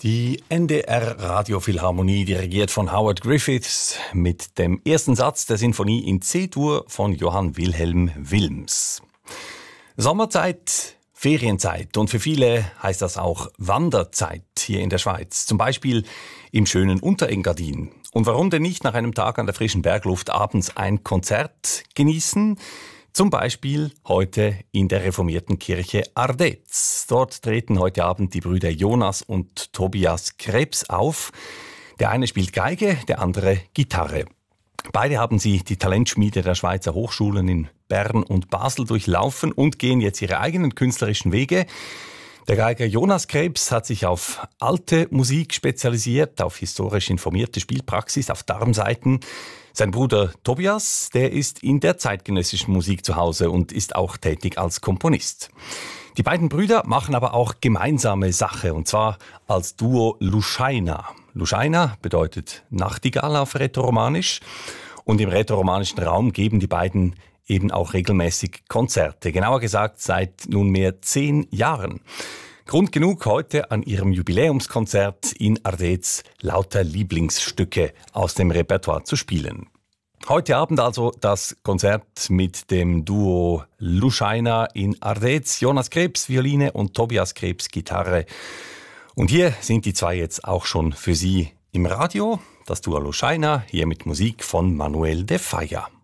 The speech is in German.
Die NDR Radiophilharmonie, dirigiert von Howard Griffiths, mit dem ersten Satz der Sinfonie in C-Dur von Johann Wilhelm Wilms. Sommerzeit, Ferienzeit und für viele heißt das auch Wanderzeit hier in der Schweiz. Zum Beispiel im schönen Unterengadin. Und warum denn nicht nach einem Tag an der frischen Bergluft abends ein Konzert genießen? Zum Beispiel heute in der reformierten Kirche Ardez. Dort treten heute Abend die Brüder Jonas und Tobias Krebs auf. Der eine spielt Geige, der andere Gitarre. Beide haben sie die Talentschmiede der Schweizer Hochschulen in Bern und Basel durchlaufen und gehen jetzt ihre eigenen künstlerischen Wege. Der Geiger Jonas Krebs hat sich auf alte Musik spezialisiert, auf historisch informierte Spielpraxis, auf Darmsaiten. Sein Bruder Tobias, der ist in der zeitgenössischen Musik zu Hause und ist auch tätig als Komponist. Die beiden Brüder machen aber auch gemeinsame Sache, und zwar als Duo Lushaina. Lushaina bedeutet Nachtigall auf Rätoromanisch, und im rätoromanischen Raum geben die beiden eben auch regelmäßig Konzerte. Genauer gesagt seit nunmehr 10 Jahren. Grund genug, heute an ihrem Jubiläumskonzert in Ardez lauter Lieblingsstücke aus dem Repertoire zu spielen. Heute Abend also das Konzert mit dem Duo Lushaina in Ardez. Jonas Krebs Violine und Tobias Krebs Gitarre. Und hier sind die zwei jetzt auch schon für Sie im Radio. Das Duo Lushaina, hier mit Musik von Manuel de Falla.